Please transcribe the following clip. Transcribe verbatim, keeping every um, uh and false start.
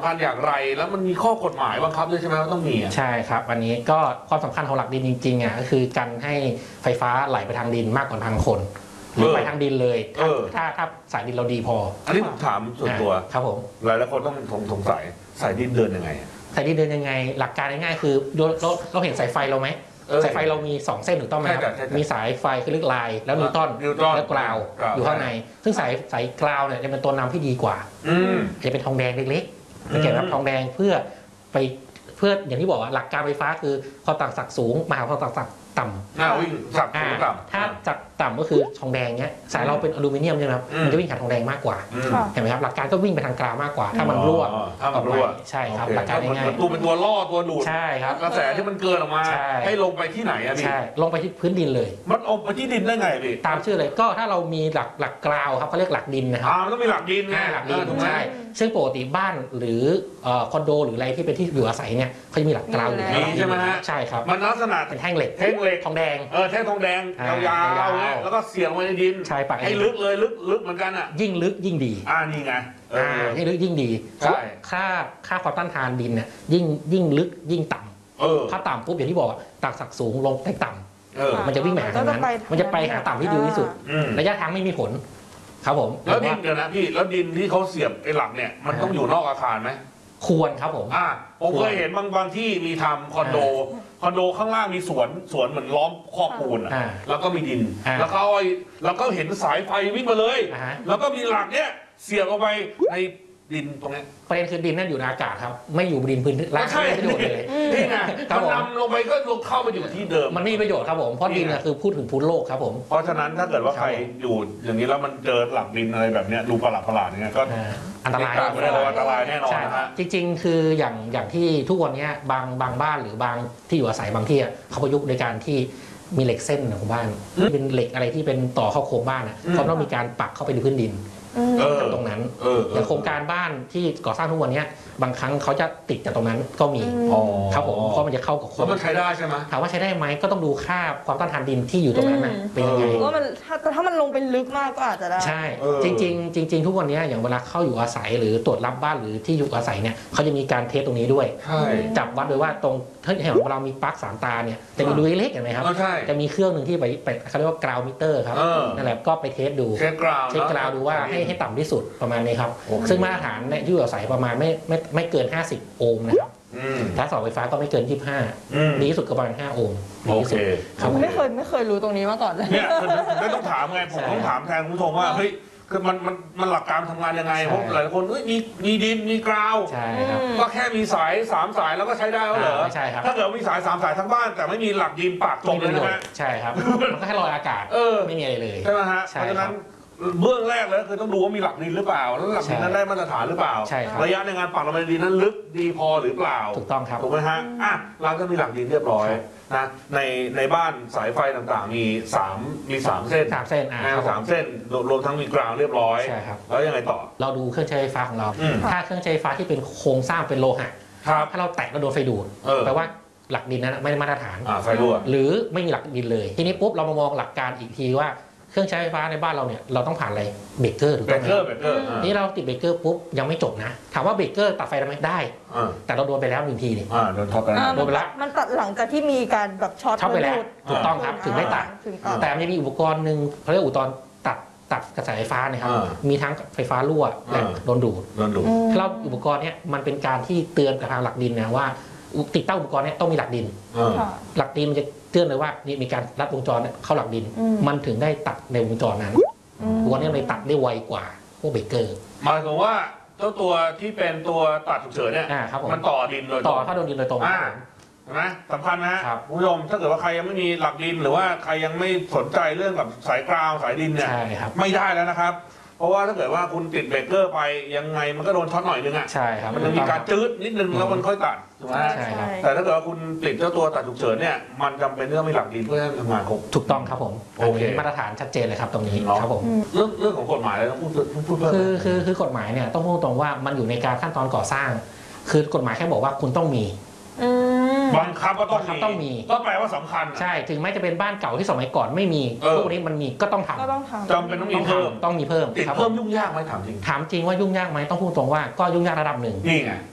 คัญอย่างไรแล้วมันมีข้อกฎหมายบังคับด้วยใช่ไหมว่าต้องมีใช่ครับอันนี้ก็ความสำคัญของหลักดินจริงๆอ่ะก็คือการให้ไฟฟ้าไหลไปทางดินมากกว่าทางคนหรือไปทางดินเลยถ้าถ้าถ้าสายดินเราดีพออันนี้ผมถามส่วนตัวครับผมหลายหลายคนต้องสงสัยสายดินเดินยังไงสายดินเดินยังไงหลักการง่ายๆคือเราเราเห็นสายไฟเราไหมสายไฟเรามีสองเส้นถูกต้องไหมครับมีสายไฟคือลึกลายแล้วนิวตันแล้วกราวอยู่ข้างในซึ่งสายสายกราวเนี่ยจะเป็นตัวนำที่ดีกว่าจะเป็นทองแดงเล็กๆสังเกตว่าทองแดงเพื่อไปเพื่ออย่างที่บอกว่าหลักการไฟฟ้าคือความต่างศักย์สูงมาหาความต่างศักย์ต่ำอ่าวิ่งศักย์สูงต่ำถ้าจากต่ำก็คือทองแดงเนี้ยสายเราเป็นอลูมิเนียมใช่ไหมครับมันจะวิ่งหาทองแดงมากกว่าเห็นไหมครับหลักการก็วิ่งไปทางกราวมากกว่าถ้ามันรั่วถ้ามันรั่วใช่ครับหลักการง่ายๆตัวเป็นตัวล่อตัวดูดใช่ครับกระแสที่มันเกินออกมาให้ลงไปที่ไหนอะพี่ใช่ลงไปที่พื้นดินเลยมันลงไปที่ดินได้ไงพี่ตามชื่อเลยก็ถ้าเรามีหลักหลักกราวครับเขาเรียกหลักดินนะครับอ่ามันต้องมีหลักดินไงหลักดินใช่ซึ่งปกติบ้านหรือคอนโดหรืออะไรที่เป็นที่อยู่อาศัยเนี่ยเขาจะมีหลักกราวอยู่แล้วใช่ไหมฮะใช่ครับมันลักษณะเป็นแท่งเหล็กแท่งเหล็กทองแดงเออแท่งทองแดงยาวๆแล้วก็เสียบไว้ในดินใช่ปะให้ลึกเลยลึกลึกเหมือนกันอ่ะยิ่งลึกยิ่งดีอ่านี่ไงอ่ายิ่งลึกยิ่งดีเพราะค่าค่าความต้านทานดินเนี่ยยิ่งยิ่งลึกยิ่งต่ำถ้าต่ำปุ๊บอย่างที่บอกต่างศักดิ์สูงลงไปต่ำมันจะวิ่งไปหาทางนั้นมันจะไปหาต่ำที่ดีที่สุดระยะทางไม่มีผลครับผมแล้วดินเดี๋ยวนะพี่แล้วดินที่เขาเสียบไอ้หลักเนี่ยมันต้องอยู่นอกอาคารไหมควรครับผมอ่าผมเคยเห็นบางบางที่มีทำคอนโดคอนโดข้างล่างมีสวนสวนเหมือนล้อมคอกปูนอ่ะแล้วก็มีดินแล้วเขาเอาแล้วก็เห็นสายไฟวิ่งมาเลยแล้วก็มีหลักเนี้ยเสียบเข้าไปในดินตรงนี้ประเด็นคือดินนั่นอยู่ในอากาศครับไม่อยู่บนดินพื้นล่างไม่ประโยชน์เลยนี่ไงมันนำลงไปก็ลงเข้าไปอยู่ที่เดิมมันไม่มีประโยชน์ครับผมเพราะดินคือพูดถึงพื้นโลกครับผมเพราะฉะนั้นถ้าเกิดว่าใครอยู่อย่างนี้แล้วมันเจอหลักดินอะไรแบบนี้รูประหลาดประหลาดอย่างเงี้ยก็อันตรายอันตรายแน่นอนนะจริงๆคืออย่างอย่างที่ทุกวันนี้บางบางบ้านหรือบางที่อยู่อาศัยบางที่เขาประยุกต์ในการที่มีเหล็กเส้นของบ้านเป็นเหล็กอะไรที่เป็นต่อเข้าโครงบ้านอ่ะเขาต้องมีการปักเข้าไปในพื้นดินตรงนั้นอย่างโครงการบ้านที่ก่อสร้างทุกวันนี้บางครั้งเขาจะติดจากตรงนั้นก็มีครับผมเพราะมันจะเข้ากับโครงแล้วมันใช้ได้ใช่ไหมถามว่าใช้ได้ไหมก็ต้องดูค่าความต้านทานดินที่อยู่ตรงนั้นเป็นยังไงว่ามันถ้าถ้ามันลงเป็นลึกมากก็อาจจะได้ใช่จริงๆจริงๆทุกวันนี้อย่างเวลาเข้าอยู่อาศัยหรือตรวจรับบ้านหรือที่อยู่อาศัยเนี่ยเขาจะมีการเทสตรงนี้ด้วยจับวัดโดยว่าตรงถ้าเห็นเรามีปลั๊กสามตาเนี่ยจะมีรูเล็กๆเห็นไหมครับจะมีเครื่องหนึ่งที่ไปไปเขาเรียกว่ากราวมิเตอร์ครับนั่นแหละก็ไปเทสดูเช็คกราวเช็คกราวดูว่าให้ให้ต่ำที่สุดประมาณนี้ครับซึ่งมาตรฐานในที่อยู่อาศัยประมาณไม่ไม่ไม่เกินห้าสิบโอห์มนะครับถ้าเสาไฟฟ้าก็ไม่เกินยี่สิบห้าดีที่สุดก็ประมาณห้าโอห์มโอเคไม่เคยไม่เคยรู้ตรงนี้มาก่อนเลยเนี่ยไม่ต้องถามไงผมต้องถามแทนคุณผู้ชมว่าเฮ้ยคือมันมันมันหลักการทำงานยังไงเพราะหลายคนเอ้ยมีมีดินมีกราวก็แค่มีสายสามสายแล้วก็ใช้ได้แล้วเหรอใช่ครับถ้าเกิดมีสายสามสายทั้งบ้านแต่ไม่มีหลักดินปากตรงเลยนะฮะใช่ครับมันก็แค่ลอยอากาศไม่มีอะไรเลยใช่ไหมฮะเพราะฉะนั้นเบื้องแรกเลยคือต้องดูว่ามีหลักดินหรือเปล่าแล้วหลักดินนั้นได้มาตรฐานหรือเปล่าระยะในงานปักลงไปในดินนั้นลึกดีพอหรือเปล่าถูกต้องครับถูกไหมฮะอ่ะเราก็มีหลักดินเรียบร้อยนะในในบ้านสายไฟต่างๆมีสามมีสามเส้นสามเส้นอ่าสามเส้นรวมทั้งมีกราวเรียบร้อยใช่ครับแล้วยังไงต่อเราดูเครื่องใช้ไฟฟ้าของเราถ้าเครื่องใช้ไฟฟ้าที่เป็นโครงสร้างเป็นโลหะถ้าเราแตะแล้วโดนไฟดูดแปลว่าหลักดินนั้นไม่ได้มาตรฐานไฟรั่วหรือไม่มีหลักดินเลยทีนี้ปุ๊บเรามามองหลักการอีกทีว่าเครื่องใช้ไฟฟ้าในบ้านเราเนี่ยเราต้องผ่านอะไรเบรกเกอร์ถูกต้องไหมเบรกเกอร์เบรกเกอร์นี่เราติดเบรกเกอร์ปุ๊บยังไม่จบนะถามว่าเบรกเกอร์ตัดไฟได้ไหมได้แต่เราโดนไปแล้วหนึ่งทีนี่โดนช็อตไปโดนไปแล้วมันตัดหลังจากที่มีการแบบช็อตช็อตไปแล้วถูกต้องครับถึงได้ตัดแต่มันมีอุปกรณ์หนึ่งเขาเรียกอุปกรณ์ตัดตัดกระแสไฟฟ้านะครับมีทั้งไฟฟ้ารั่วและโดนดูดโดนดูดถ้าเราอุปกรณ์เนี้ยมันเป็นการที่เตือนกับทางหลักดินนะว่าติดตั้งอุปกรณ์เนี้ยต้องมีหลักดินหลักดินมันจะเตือนเลยว่านี่มีการรัดวงจรเข้าหลักดินมันถึงได้ตัดในวงจรนั้นตัวนี้เลยตัดได้ไวกว่าพวกเบรกเกอร์หมายถึงว่าเจ้าตัวที่เป็นตัวตัดฉุกเฉินเนี่ยมันต่อดินโดยต่อเข้าโดนดินโดยตรงใช่ไหมสำคัญนะฮะคุณผู้ชมถ้าเกิดว่าใครยังไม่มีหลักดินหรือว่าใครยังไม่สนใจเรื่องกับสายกราวสายดินเนี่ยไม่ได้แล้วนะครับเพราะว่าถ้าเกิดว่าคุณติดเบรกเกอร์ไปยังไงมันก็โดนช็อตหน่อยนึงอ่ะใช่ครับมันจะมีการจืดนิดนึงแล้วมันค่อยตัดถูกไหมใช่ครับแต่ถ้าเกิดว่าคุณติดเจ้าตัวตัดฉุกเฉินเนี่ยมันจำเป็นต้องมีหลักดินเพื่อให้ทำงานครบถูกต้องครับผมโอเคมาตรฐานชัดเจนเลยครับตรงนี้ครับผมเรื่องเรื่องของกฎหมายแล้วต้องพูดพูดเพิ่มคือคือคือกฎหมายเนี่ยต้องพูดตรงว่ามันอยู่ในการขั้นตอนก่อสร้างคือกฎหมายแค่บอกว่าคุณต้องมีบังคับก็ต้องต้องมีก็แปลว่าสำคัญใช่ถึงแม้จะเป็นบ้านเก่าที่สมัยก่อนไม่มีพวกนี้มันมีก็ต้องทำก็ต้องทำจำเป็นต้องมีเพิ่มต้องมีเพิ่มติดเพิ่มยุ่งยากไหมถามจริงถามจริงว่ายุ่งยากไหมต้องพูดตรงว่าก็ยุ่งยากระดับหนึ่งนี่ไง